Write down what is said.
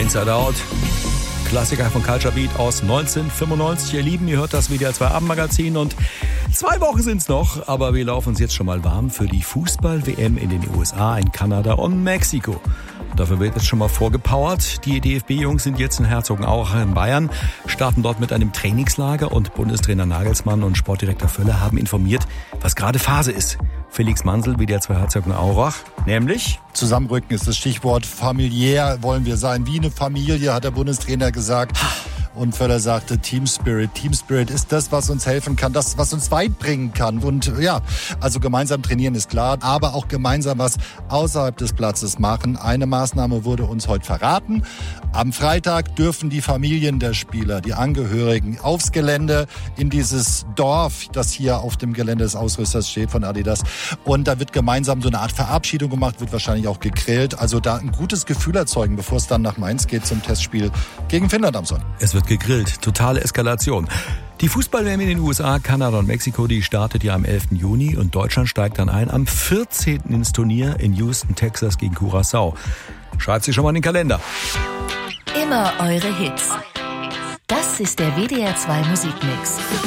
Inside Out. Klassiker von Culture Beat aus 1995. Ihr Lieben, ihr hört das WDR 2 Abendmagazin und 2 Wochen sind's noch, aber wir laufen uns jetzt schon mal warm für die Fußball-WM in den USA, in Kanada und Mexiko. Dafür wird jetzt schon mal vorgepowert. Die DFB-Jungs sind jetzt in Herzogenaurach in Bayern, starten dort mit einem Trainingslager und Bundestrainer Nagelsmann und Sportdirektor Völler haben informiert, was gerade Phase ist. Felix Mansel, WDR 2 Herzogenaurach, nämlich... Zusammenrücken ist das Stichwort. Familiär wollen wir sein, wie eine Familie, hat der Bundestrainer gesagt. Und Völler sagte Team Spirit. Team Spirit ist das, was uns helfen kann, das, was uns weit bringen kann. Und ja, also gemeinsam trainieren ist klar, aber auch gemeinsam was außerhalb des Platzes machen. Eine Maßnahme wurde uns heute verraten. Am Freitag dürfen die Familien der Spieler, die Angehörigen, aufs Gelände in dieses Dorf, das hier auf dem Gelände des Ausrüsters steht von Adidas. Und da wird gemeinsam so eine Art Verabschiedung gemacht, wird wahrscheinlich auch gegrillt. Also da ein gutes Gefühl erzeugen, bevor es dann nach Mainz geht zum Testspiel gegen Finnland am Sonntag. Es wird gegrillt. Totale Eskalation. Die Fußball-WM in den USA, Kanada und Mexiko, die startet ja am 11. Juni und Deutschland steigt dann ein am 14. ins Turnier in Houston, Texas gegen Curaçao. Schreibt sich schon mal in den Kalender. Immer eure Hits. Das ist der WDR 2 Musikmix.